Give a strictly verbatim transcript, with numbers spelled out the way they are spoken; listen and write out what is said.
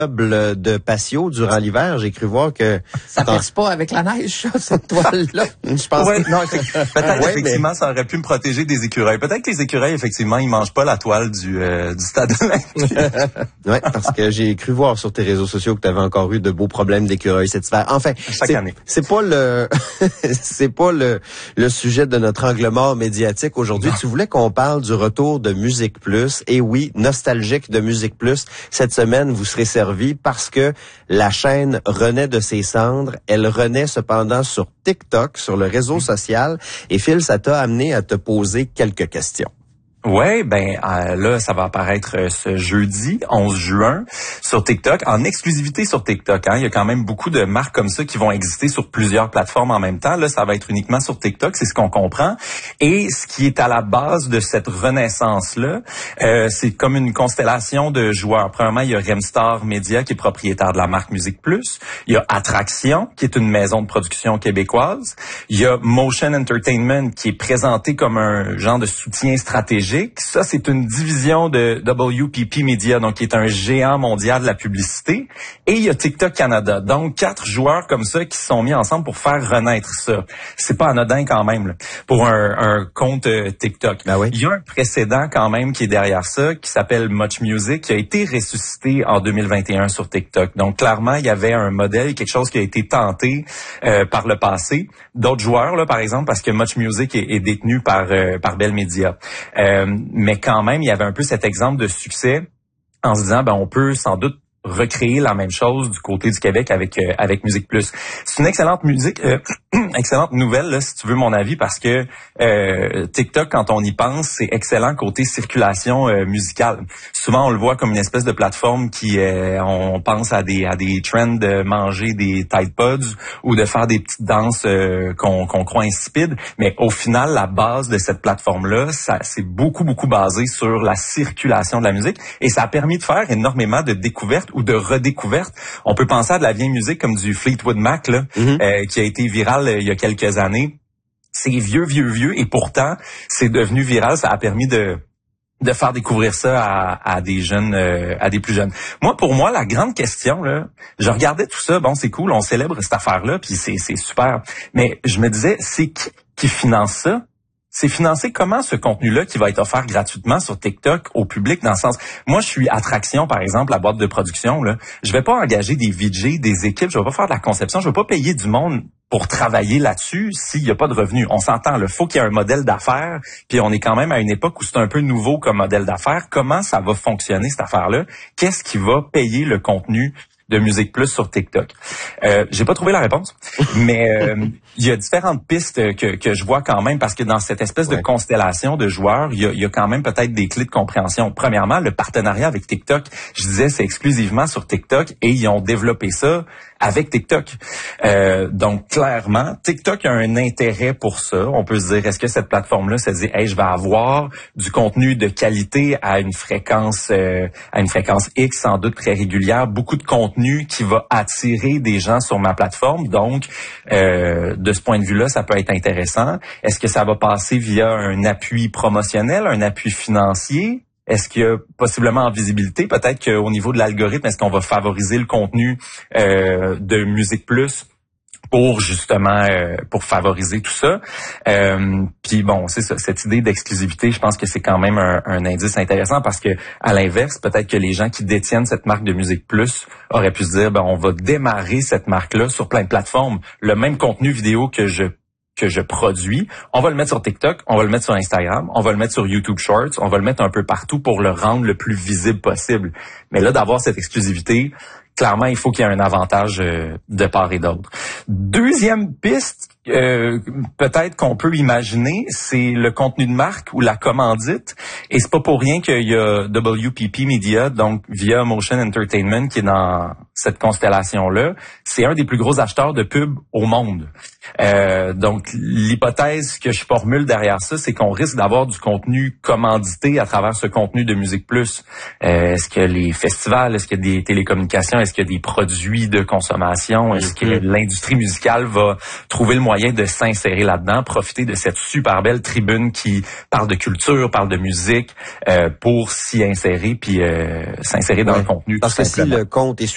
de patio durant l'hiver. J'ai cru voir que ça perce pas avec la neige, ça, cette toile-là. Je pense ouais, que non, peut-être ouais, effectivement mais... ça aurait pu me protéger des écureuils. Peut-être que les écureuils effectivement ils mangent pas la toile du euh, du stade olympique. Ouais, parce que j'ai cru voir sur tes réseaux sociaux que tu avais encore eu de beaux problèmes d'écureuils cet hiver. Enfin, chaque c'est, année. C'est pas le c'est pas le le sujet de notre angle mort médiatique aujourd'hui. Non. Tu voulais qu'on parle du retour de Musique Plus. Et oui, nostalgique de Musique Plus. Cette semaine, vous serez servi parce que la chaîne renaît de ses cendres. Elle renaît cependant sur TikTok, sur le réseau social. Et Phil, ça t'a amené à te poser quelques questions. Ouais, ben euh, là, ça va apparaître euh, ce jeudi, onze juin, sur TikTok, en exclusivité sur TikTok. Hein. Il y a quand même beaucoup de marques comme ça qui vont exister sur plusieurs plateformes en même temps. Là, ça va être uniquement sur TikTok, c'est ce qu'on comprend. Et ce qui est à la base de cette renaissance-là, euh, c'est comme une constellation de joueurs. Premièrement, il y a Remstar Media, qui est propriétaire de la marque Musique Plus. Il y a Attraction, qui est une maison de production québécoise. Il y a Motion Entertainment, qui est présenté comme un genre de soutien stratégique. Ça, c'est une division de W P P Media, donc qui est un géant mondial de la publicité. Et il y a TikTok Canada. Donc, quatre joueurs comme ça qui se sont mis ensemble pour faire renaître ça. C'est pas anodin quand même, là, pour un, un compte euh, TikTok. Ben oui. Il y a un précédent quand même qui est derrière ça, qui s'appelle Much Music, qui a été ressuscité en deux mille vingt et un sur TikTok. Donc, clairement, il y avait un modèle, quelque chose qui a été tenté euh, par le passé. D'autres joueurs, là, par exemple, parce que Much Music est, est détenu par, euh, par Bell Media. Euh, mais quand même, il y avait un peu cet exemple de succès en se disant, ben on peut sans doute recréer la même chose du côté du Québec avec euh, avec Musique Plus. C'est une excellente musique, euh, excellente nouvelle là, si tu veux mon avis, parce que euh, TikTok, quand on y pense, c'est excellent côté circulation euh, musicale. Souvent, on le voit comme une espèce de plateforme qui, euh, on pense à des à des trends de manger des Tide Pods ou de faire des petites danses euh, qu'on qu'on croit insipides, mais au final, la base de cette plateforme-là, ça c'est beaucoup beaucoup basé sur la circulation de la musique, et ça a permis de faire énormément de découvertes ou de redécouverte. On peut penser à de la vieille musique comme du Fleetwood Mac là, mm-hmm. euh, qui a été viral euh, il y a quelques années. C'est vieux, vieux, vieux, et pourtant, c'est devenu viral. Ça a permis de de faire découvrir ça à, à des jeunes, euh, à des plus jeunes. Moi, pour moi, la grande question, là, je regardais tout ça, bon, c'est cool, on célèbre cette affaire-là, puis c'est, c'est super. Mais je me disais, c'est qui qui finance ça? C'est financé comment ce contenu-là qui va être offert gratuitement sur TikTok au public, dans le sens, moi je suis Attraction par exemple, la boîte de production là, je vais pas engager des V J, des équipes, je vais pas faire de la conception, je vais pas payer du monde pour travailler là-dessus s'il y a pas de revenus. On s'entend, il faut qu'il y ait un modèle d'affaires, puis on est quand même à une époque où c'est un peu nouveau comme modèle d'affaires. Comment ça va fonctionner cette affaire-là? Qu'est-ce qui va payer le contenu de Musique Plus sur TikTok? Euh, j'ai pas trouvé la réponse, mais euh, il y a différentes pistes que, que je vois quand même, parce que dans cette espèce de ouais. constellation de joueurs, il y a, il y a quand même peut-être des clés de compréhension. Premièrement, le partenariat avec TikTok, je disais, c'est exclusivement sur TikTok, et ils ont développé ça avec TikTok. Euh, donc, clairement, TikTok a un intérêt pour ça. On peut se dire, est-ce que cette plateforme-là se dit, hey, je vais avoir du contenu de qualité à une fréquence, euh, à une fréquence X, sans doute très régulière, beaucoup de contenu qui va attirer des gens sur ma plateforme. Donc, euh, de ce point de vue-là, ça peut être intéressant. Est-ce que ça va passer via un appui promotionnel, un appui financier? Est-ce qu'il y a possiblement en visibilité? Peut-être qu'au niveau de l'algorithme, est-ce qu'on va favoriser le contenu euh, de Musique Plus pour justement euh, pour favoriser tout ça? Euh, puis bon, c'est ça, cette idée d'exclusivité, je pense que c'est quand même un, un indice intéressant, parce que à l'inverse, peut-être que les gens qui détiennent cette marque de Musique Plus auraient pu se dire, ben on va démarrer cette marque-là sur plein de plateformes. Le même contenu vidéo que je que je produis, on va le mettre sur TikTok, on va le mettre sur Instagram, on va le mettre sur YouTube Shorts, on va le mettre un peu partout pour le rendre le plus visible possible. Mais là, d'avoir cette exclusivité, clairement, il faut qu'il y ait un avantage euh, de part et d'autre. Deuxième piste, euh, peut-être qu'on peut imaginer, c'est le contenu de marque ou la commandite. Et c'est pas pour rien qu'il y a W P P Media, donc via Motion Entertainment, qui est dans cette constellation-là. C'est un des plus gros acheteurs de pub au monde. Euh, donc, l'hypothèse que je formule derrière ça, c'est qu'on risque d'avoir du contenu commandité à travers ce contenu de Musique Plus. Euh, est-ce que les festivals, est-ce qu'il y a des télécommunications, est-ce qu'il y a des produits de consommation, est-ce que l'industrie musicale va trouver le moyen de s'insérer là-dedans, profiter de cette super belle tribune qui parle de culture, parle de musique, euh, pour s'y insérer, puis euh, s'insérer dans ouais. le contenu. Parce tout que simplement. si le compte est